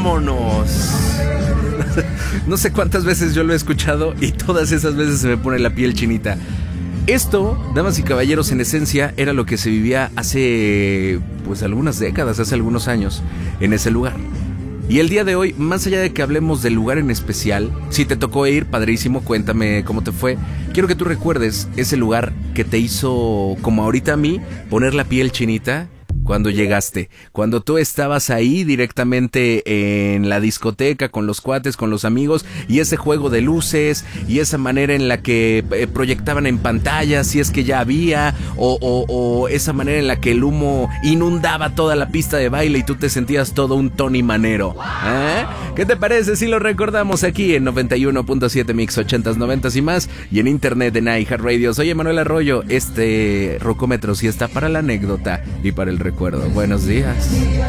vámonos. No sé cuántas veces yo lo he escuchado y todas esas veces se me pone la piel chinita. Esto, damas y caballeros, en esencia era lo que se vivía hace pues algunas décadas, hace algunos años, en ese lugar. Y el día de hoy, más allá de que hablemos del lugar en especial, si te tocó ir, padrísimo, cuéntame cómo te fue. Quiero que tú recuerdes ese lugar que te hizo, como ahorita a mí, poner la piel chinita cuando llegaste. Cuando tú estabas ahí directamente en la discoteca, con los cuates, con los amigos, y ese juego de luces, y esa manera en la que proyectaban en pantalla, si es que ya había, o esa manera en la que el humo inundaba toda la pista de baile y tú te sentías todo un Tony Manero. ¿Eh? ¿Qué te parece si lo recordamos aquí en 91.7 Mix 80s, 90s y más, y en internet en iHeartRadio? Soy Emanuel Arroyo. Este Rocómetro sí está para la anécdota y para el recuerdo. Buenos días.